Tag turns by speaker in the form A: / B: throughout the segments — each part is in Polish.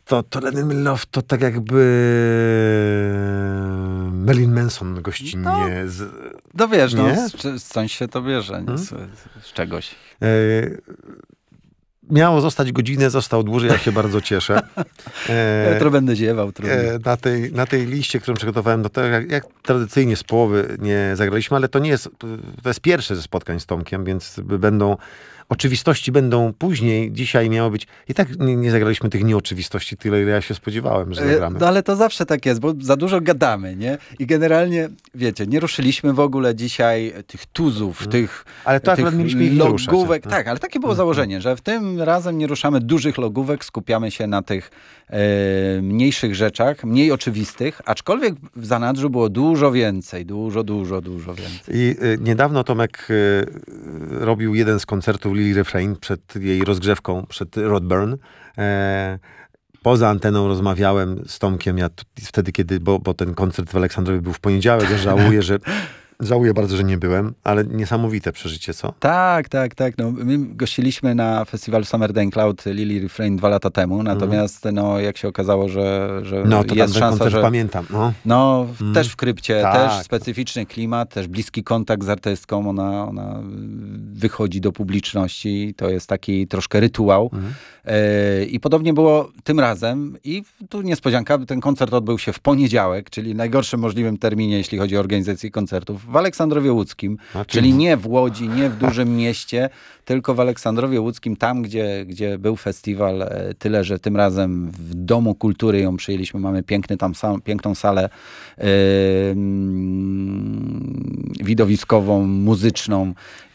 A: to Let Me Love to tak jakby Marilyn Manson gościnnie.
B: No wiesz,
A: nie?
B: Skądś się to bierze, nie? Z czegoś.
A: Miało zostać godzinę, został dłużej, ja się bardzo cieszę.
B: Jutro będę ziewał.
A: Na tej liście, którą przygotowałem, no to jak tradycyjnie z połowy nie zagraliśmy, ale to jest pierwsze ze spotkań z Tomkiem, więc oczywistości będą później. Dzisiaj miało być... I tak nie zagraliśmy tych nieoczywistości tyle, ile ja się spodziewałem, że zagramy.
B: No ale to zawsze tak jest, bo za dużo gadamy, nie? I generalnie, wiecie, nie ruszyliśmy w ogóle dzisiaj tych tuzów, tych
A: ale to akurat mieliśmy ich
B: logówek.
A: ruszać.
B: Tak, ale takie było założenie, że w tym razem nie ruszamy dużych logówek, skupiamy się na tych mniejszych rzeczach, mniej oczywistych, aczkolwiek w zanadrzu było dużo więcej, dużo więcej.
A: I niedawno Tomek robił jeden z koncertów Lili Refrain przed jej rozgrzewką, przed Rodburn. Poza anteną rozmawiałem z Tomkiem, wtedy, bo ten koncert w Aleksandrowie był w poniedziałek, ja żałuję bardzo, że nie byłem, ale niesamowite przeżycie, co?
B: Tak. No, my gościliśmy na festiwalu Summer Dancing Cloud Lili Refrain 2 lata temu, natomiast jak się okazało, że
A: to
B: jest
A: ten
B: szansa,
A: koncert
B: że...
A: pamiętam.
B: Też w krypcie,
A: tak.
B: też specyficzny klimat, też bliski kontakt z artystką, ona wychodzi do publiczności, to jest taki troszkę rytuał. I podobnie było tym razem i tu niespodzianka, ten koncert odbył się w poniedziałek, czyli w najgorszym możliwym terminie, jeśli chodzi o organizację koncertów, w Aleksandrowie Łódzkim, czyli nie w Łodzi, nie w dużym mieście, tylko w Aleksandrowie Łódzkim, tam gdzie był festiwal, tyle, że tym razem w Domu Kultury ją przyjęliśmy, mamy piękną salę widowiskową, muzyczną.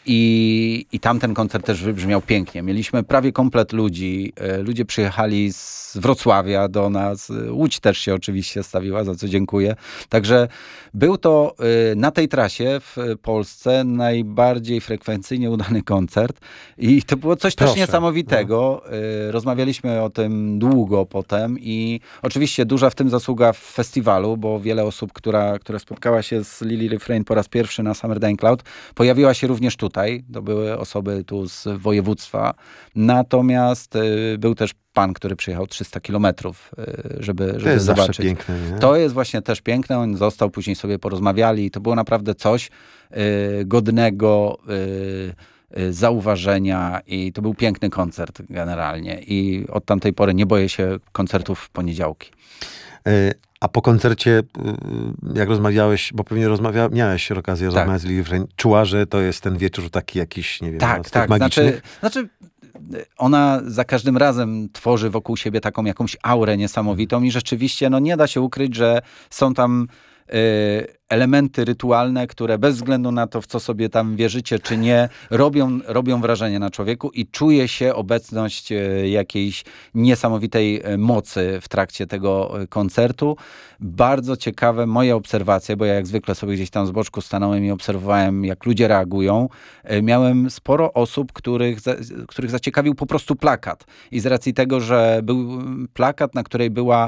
B: I tam ten koncert też wybrzmiał pięknie. Mieliśmy prawie komplet ludzi. Ludzie przyjechali z Wrocławia do nas. Łódź też się oczywiście stawiła, za co dziękuję. Także był to na tej trasie w Polsce najbardziej frekwencyjnie udany koncert. I to było coś też niesamowitego. Rozmawialiśmy o tym długo potem i oczywiście duża w tym zasługa w festiwalu, bo wiele osób, która spotkała się z Lili Refrain po raz pierwszy na Summer Dancing Cloud, pojawiła się również tutaj. To były osoby tu z województwa. Natomiast był też pan, który przyjechał 300 kilometrów, żeby
A: to jest
B: zobaczyć.
A: Piękne, nie?
B: To jest właśnie też piękne. On został, później sobie porozmawiali. To było naprawdę coś godnego zauważenia i to był piękny koncert generalnie. I od tamtej pory nie boję się koncertów w poniedziałki.
A: A po koncercie, jak rozmawiałeś, bo pewnie miałeś okazję rozmawiać z Lili Refrain, czuła, że to jest ten wieczór taki jakiś, nie wiem, magiczny?
B: Znaczy, ona za każdym razem tworzy wokół siebie taką jakąś aurę niesamowitą i rzeczywiście nie da się ukryć, że są tam elementy rytualne, które bez względu na to, w co sobie tam wierzycie, czy nie, robią wrażenie na człowieku i czuje się obecność jakiejś niesamowitej mocy w trakcie tego koncertu. Bardzo ciekawe moje obserwacje, bo ja jak zwykle sobie gdzieś tam z boczku stanąłem i obserwowałem, jak ludzie reagują. Miałem sporo osób, których zaciekawił po prostu plakat. I z racji tego, że był plakat, na której była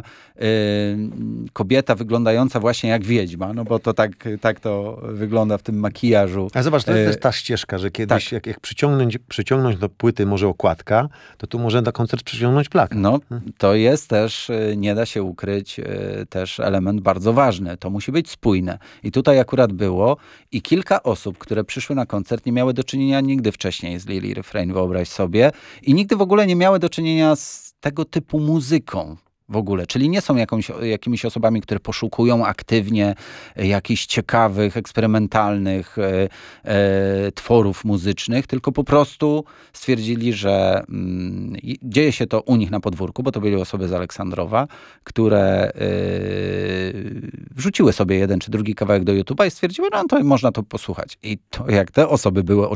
B: kobieta wyglądająca właśnie jak wiedźma, bo to tak to wygląda w tym makijażu.
A: A zobacz, to jest ta ścieżka, że kiedyś jak przyciągnąć do płyty może okładka, to tu może na koncert przyciągnąć plakat.
B: To jest też, nie da się ukryć, też element bardzo ważny. To musi być spójne. I tutaj akurat było i kilka osób, które przyszły na koncert, nie miały do czynienia nigdy wcześniej z Lili Refrain, wyobraź sobie, i nigdy w ogóle nie miały do czynienia z tego typu muzyką. W ogóle, czyli nie są jakimiś osobami, które poszukują aktywnie jakichś ciekawych, eksperymentalnych tworów muzycznych, tylko po prostu stwierdzili, że dzieje się to u nich na podwórku, bo to byli osoby z Aleksandrowa, które wrzuciły sobie jeden czy drugi kawałek do YouTube'a i stwierdziły, to można to posłuchać. I to jak te osoby były